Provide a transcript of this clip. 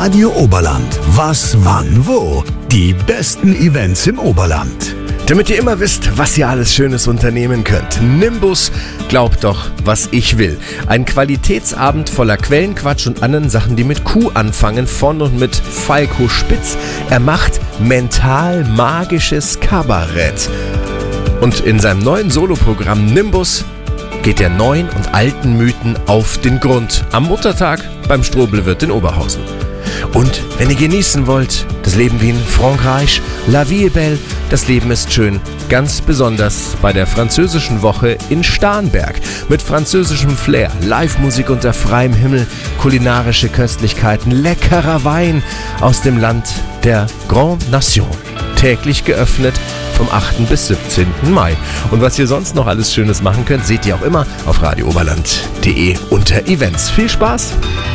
Radio Oberland. Was, wann, wo? Die besten Events im Oberland. Damit ihr immer wisst, was ihr alles Schönes unternehmen könnt. Nimbus, glaubt doch, was ich will. Ein Qualitätsabend voller Quellenquatsch und anderen Sachen, die mit Q anfangen, von und mit Falco Spitz. Er macht mental magisches Kabarett. Und in seinem neuen Soloprogramm Nimbus geht er neuen und alten Mythen auf den Grund. Am Muttertag beim Stroblewirt in Oberhausen. Und wenn ihr genießen wollt, das Leben wie in Frankreich, La vie est belle, das Leben ist schön, ganz besonders bei der französischen Woche in Starnberg. Mit französischem Flair, Live-Musik unter freiem Himmel, kulinarische Köstlichkeiten, leckerer Wein aus dem Land der Grande Nation. Täglich geöffnet vom 8. bis 17. Mai. Und was ihr sonst noch alles Schönes machen könnt, seht ihr auch immer auf radiooberland.de unter Events. Viel Spaß!